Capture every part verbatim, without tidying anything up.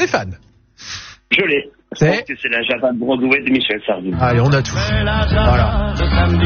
Stéphane. Je l'ai. Je C'est pense que c'est la Java de Broadway de Michel Sardou. Allez, on a tout. Voilà.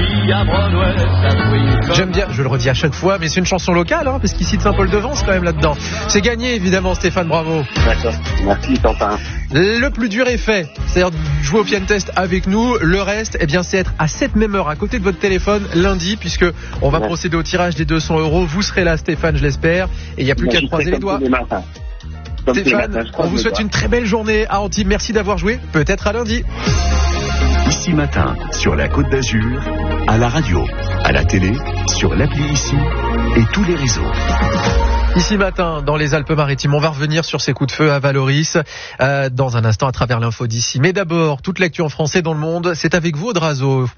J'aime bien, je le redis à chaque fois, mais c'est une chanson locale, hein, parce qu'il cite Saint-Paul-de-Vence quand même là-dedans. C'est gagné, évidemment, Stéphane, bravo. D'accord. Merci, Quentin. Le plus dur est fait, c'est-à-dire jouer au piano test avec nous. Le reste, eh bien, c'est être à cette même heure à côté de votre téléphone lundi, puisque on va ouais. procéder au tirage des deux cents euros. Vous serez là, Stéphane, je l'espère, et il n'y a plus qu'à croiser les doigts. Stéphane, matins, on vous souhaite une très belle journée à Antibes. Merci d'avoir joué. Peut-être à lundi. Ici Matin, sur la Côte d'Azur, à la radio, à la télé, sur l'appli Ici et tous les réseaux. Ici Matin, dans les Alpes-Maritimes, on va revenir sur ces coups de feu à Valoris euh, dans un instant à travers l'info d'ici. Mais d'abord, toute l'actu en français dans le monde, c'est avec vous, Odrazo.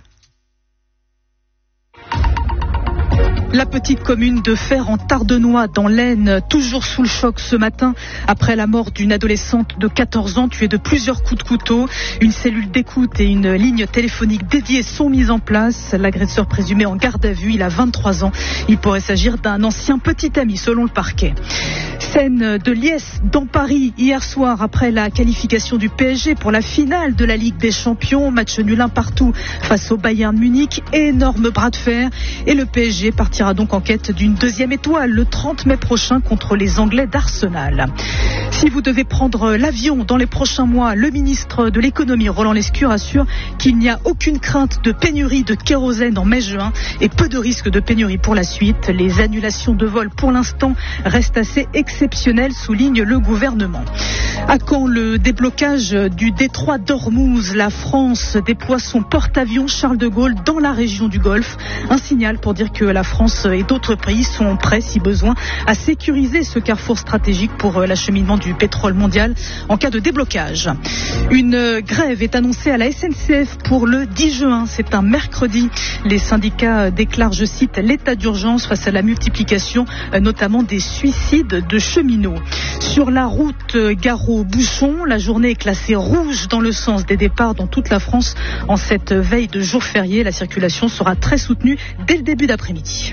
La petite commune de Fère en Tardenois dans l'Aisne, toujours sous le choc ce matin après la mort d'une adolescente de quatorze ans tuée de plusieurs coups de couteau. Une cellule d'écoute et une ligne téléphonique dédiée sont mises en place. L'agresseur présumé en garde à vue, il a vingt-trois ans. Il pourrait s'agir d'un ancien petit ami selon le parquet. Scène de liesse dans Paris hier soir après la qualification du P S G pour la finale de la Ligue des Champions. Match nul un partout face au Bayern Munich. Énorme bras de fer et le P S G partira donc en quête d'une deuxième étoile le trente mai prochain contre les Anglais d'Arsenal. Si vous devez prendre l'avion dans les prochains mois, le ministre de l'économie Roland Lescure assure qu'il n'y a aucune crainte de pénurie de kérosène en mai-juin et peu de risque de pénurie pour la suite. Les annulations de vol pour l'instant restent assez exceptionnelles, souligne le gouvernement. À quand le déblocage du détroit d'Ormuz? La France déploie son porte-avions Charles de Gaulle dans la région du Golfe. Un signal pour dire que la France et d'autres pays sont prêts, si besoin, à sécuriser ce carrefour stratégique pour l'acheminement du pétrole mondial en cas de déblocage. Une grève est annoncée à la S N C F pour le dix juin. C'est un mercredi. Les syndicats déclarent, je cite, l'état d'urgence face à la multiplication, notamment des suicides de cheminots. Sur la route Garo-Bouchon, la journée est classée rouge dans le sens des départs dans toute la France. En cette veille de jour férié, la circulation sera très soutenue dès le début d'après-midi.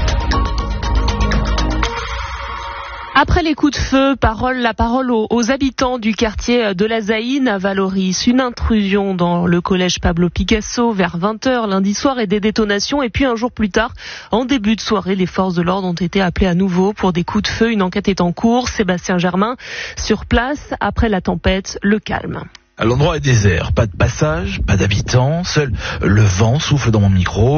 Après les coups de feu, parole, la parole aux, aux habitants du quartier de la Zaïne à Valoris. Une intrusion dans le collège Pablo Picasso vers vingt heures lundi soir et des détonations. Et puis un jour plus tard, en début de soirée, les forces de l'ordre ont été appelées à nouveau pour des coups de feu. Une enquête est en cours. Sébastien Germain, sur place, après la tempête, le calme. L'endroit est désert, pas de passage, pas d'habitants, seul le vent souffle dans mon micro.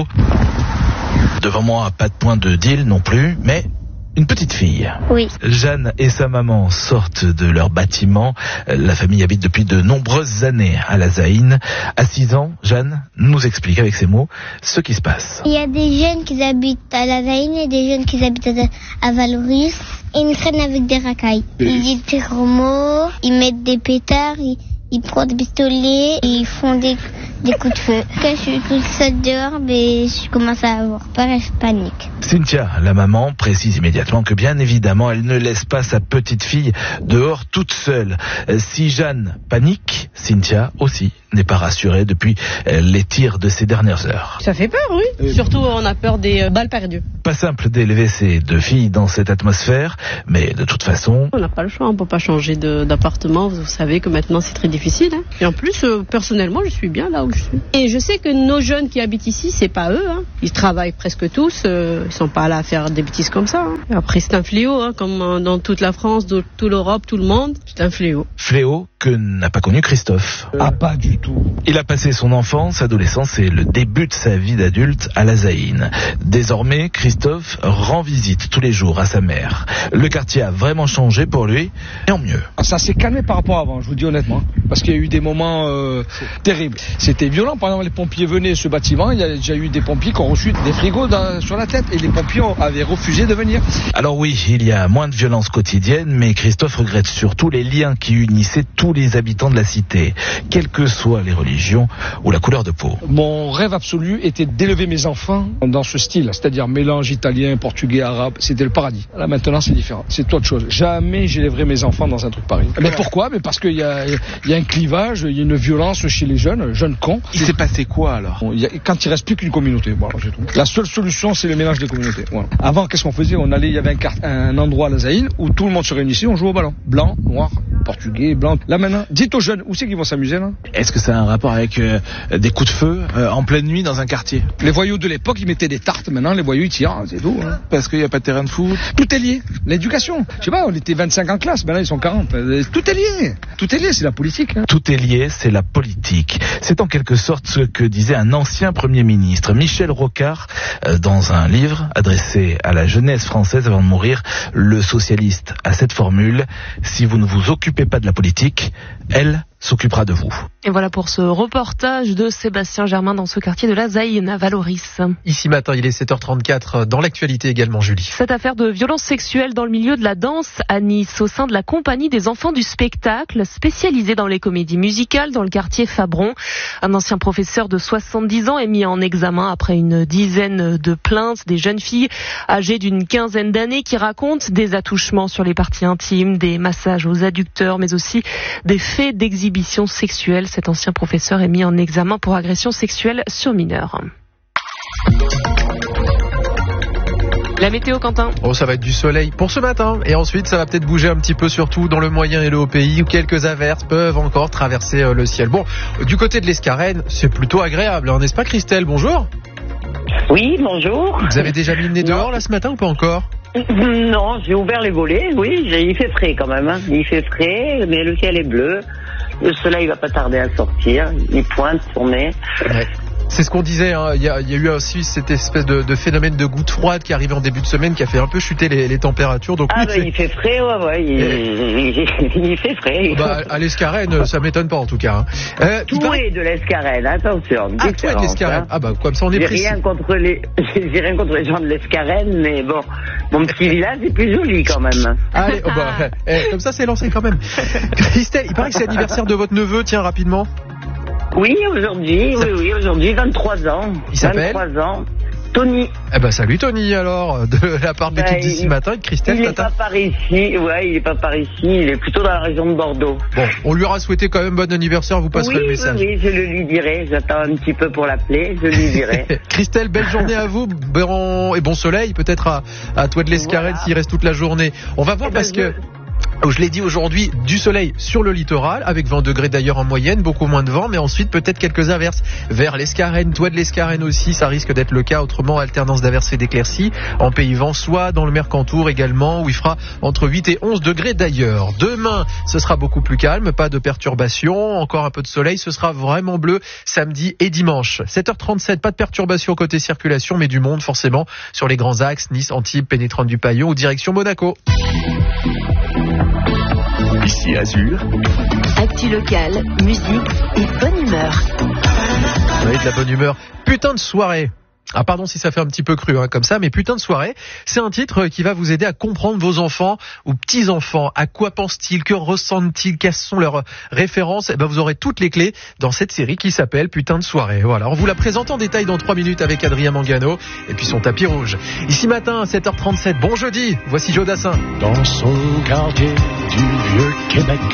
Devant moi, pas de point de deal non plus, mais une petite fille. Oui. Jeanne et sa maman sortent de leur bâtiment. La famille habite depuis de nombreuses années à la Zaïne. À six ans, Jeanne nous explique avec ses mots ce qui se passe. Il y a des jeunes qui habitent à la Zaïne et des jeunes qui habitent à Valoris. Et ils traînent avec des racailles. Ils disent des gros mots, ils mettent des pétards, ils, ils prennent des pistolets et ils font des, des coups de feu. Quand je suis toute seule dehors, mais je commence à avoir peur et je panique. Cynthia, la maman, précise immédiatement que bien évidemment, elle ne laisse pas sa petite fille dehors toute seule. Si Jeanne panique, Cynthia aussi n'est pas rassurée depuis les tirs de ces dernières heures. Ça fait peur, oui. Et surtout, on a peur des balles perdues. Pas simple d'élever ces deux filles dans cette atmosphère, mais de toute façon... On n'a pas le choix, on ne peut pas changer de, d'appartement. Vous savez que maintenant, c'est très difficile. Hein. Et en plus, euh, personnellement, je suis bien là où je suis. Et je sais que nos jeunes qui habitent ici, c'est pas eux. Hein. Ils travaillent presque tous. Euh, ils sont pas là à faire des bêtises comme ça. Hein. Après, c'est un fléau, hein, comme dans toute la France, dans toute l'Europe, tout le monde. C'est un fléau. Fléau que n'a pas connu Christophe. Euh... Ah, pas du tout. Il a passé son enfance, adolescence et le début de sa vie d'adulte à la Zaïne. Désormais, Christophe rend visite tous les jours à sa mère. Le quartier a vraiment changé pour lui, et en mieux. Ça s'est calmé par rapport à avant, je vous dis honnêtement. Parce qu'il y a eu des moments euh, terribles. C'était violent. Par exemple, les pompiers venaient ce bâtiment, il y a déjà eu des pompiers qui ont reçu des frigos dans, sur la tête. Et les pompiers avaient refusé de venir. Alors oui, il y a moins de violence quotidienne, mais Christophe regrette surtout les liens qui unissaient tous les habitants de la cité, quelles que soient les religions ou la couleur de peau. Mon rêve absolu était d'élever mes enfants dans ce style, c'est-à-dire mélange italien, portugais, arabe. C'était le paradis. Là maintenant c'est différent, c'est autre chose. Jamais j'élèverai mes enfants dans un truc pareil. Mais pourquoi? Mais parce qu'il y a, il y a un clivage, il y a une violence chez les jeunes, jeunes cons. Il s'est passé quoi alors? Il y a, quand il reste plus qu'une communauté, voilà, c'est tout. La seule solution c'est le mélange des communautés. Voilà. Avant qu'est-ce qu'on faisait? On allait, il y avait un, quart, un endroit à la Zaïne où tout le monde se réunissait, on jouait au ballon. Blanc, noir, portugais, blanc. Là maintenant, dites aux jeunes, où c'est qu'ils vont s'amuser là? Est-ce que ça a un rapport avec euh, des coups de feu euh, en pleine nuit dans un quartier? Les voyous de l'époque ils mettaient des tartes, maintenant les voyous ils tirent, c'est tout. Hein. Parce qu'il n'y a pas de terrain de foot? Tout est lié. L'éducation. Je sais pas, on était vingt-cinq en classe, maintenant ils sont quarante. Tout est lié. Tout est lié, c'est la politique. Hein. Tout est lié, c'est la politique. C'est en quelque sorte ce que disait un ancien Premier ministre, Michel Rocard, euh, dans un livre adressé à la jeunesse française avant de mourir. Le socialiste a cette formule: si vous ne vous occupez pas de la politique, elle s'occupera de vous. Et voilà pour ce reportage de Sébastien Germain dans ce quartier de la Zaïne à Valoris. Ici matin, il est sept heures trente-quatre, dans l'actualité également, Julie. Cette affaire de violence sexuelle dans le milieu de la danse à Nice, au sein de la compagnie des enfants du spectacle, spécialisée dans les comédies musicales dans le quartier Fabron. Un ancien professeur de soixante-dix ans est mis en examen après une dizaine de plaintes des jeunes filles âgées d'une quinzaine d'années qui racontent des attouchements sur les parties intimes, des massages aux adducteurs, mais aussi des faits d'exhibition sexuelle. Cet ancien professeur est mis en examen pour agression sexuelle sur mineur. La météo, Quentin. Oh, ça va être du soleil pour ce matin. Et ensuite, ça va peut-être bouger un petit peu, surtout dans le moyen et le haut pays, où quelques averses peuvent encore traverser le ciel. Bon, du côté de l'Escarène, c'est plutôt agréable, hein, n'est-ce pas, Christelle? Bonjour. Oui, bonjour. Vous avez déjà mis le nez dehors, là, ce matin, ou pas encore? Non, j'ai ouvert les volets, oui, il fait frais quand même. Hein. Il fait frais, mais le ciel est bleu. Le soleil va pas tarder à sortir. Il pointe son nez. Ouais. C'est ce qu'on disait, hein. il, y a, il y a eu aussi cette espèce de, de phénomène de goutte froide qui est arrivé en début de semaine, qui a fait un peu chuter les, les températures. Donc, ah oui, bah, il fait frais, ouais, ouais, il, il, il fait frais. Bah, à l'Escarène, ça m'étonne pas en tout cas. Hein. Euh, tout paraît... est de l'Escarène, attention. Ah, tout est de l'Escarène. Hein. Ah bah comme ça on est j'ai précis. Rien contre les, j'ai rien contre les gens de l'Escarène, mais bon, mon petit village est plus joli quand même. Allez, oh bah, eh, comme ça c'est lancé quand même. Christelle, il paraît que c'est l'anniversaire de votre neveu, tiens rapidement. Oui, aujourd'hui, oui, oui, aujourd'hui, vingt-trois ans. Il s'appelle vingt-trois ans. Tony. Eh ben salut Tony alors, de la part de l'équipe ben, d'ici matin, de Christelle. Il n'est pas par ici, ouais, il est pas par ici, il est plutôt dans la région de Bordeaux. Bon, on lui aura souhaité quand même bon anniversaire, vous passerez oui, le message. Oui, oui, je le lui dirai, j'attends un petit peu pour l'appeler, je lui dirai. Christelle, belle journée à vous, bon, et bon soleil, peut-être à, à toi de l'Escarène voilà. S'il reste toute la journée. On va voir eh parce ben, que... Je l'ai dit aujourd'hui, du soleil sur le littoral, avec vingt degrés d'ailleurs en moyenne, beaucoup moins de vent, mais ensuite peut-être quelques averses vers l'Escarène, toit de l'Escarène aussi, ça risque d'être le cas, autrement alternance d'averses et d'éclaircies, en Pays Vensois, dans le Mercantour également, où il fera entre huit et onze degrés d'ailleurs. Demain, ce sera beaucoup plus calme, pas de perturbations, encore un peu de soleil, ce sera vraiment bleu samedi et dimanche. sept heures trente-sept, pas de perturbations côté circulation, mais du monde forcément sur les grands axes, Nice, Antibes, pénétrante du Paillon ou direction Monaco. Ici Azur. Actu local, musique et bonne humeur. Oui, de la bonne humeur. Putain de soirée. Ah pardon si ça fait un petit peu cru hein, comme ça, mais putain de soirée, c'est un titre qui va vous aider à comprendre vos enfants ou petits-enfants. À quoi pensent-ils, que ressentent-ils, quelles sont leurs références? Eh ben vous aurez toutes les clés dans cette série qui s'appelle Putain de soirée. Voilà, on vous la présente en détail dans trois minutes avec Adrien Mangano et puis son tapis rouge. Ici matin à sept heures trente-sept, bon jeudi, voici Joe Dassin. Dans son quartier du vieux Québec,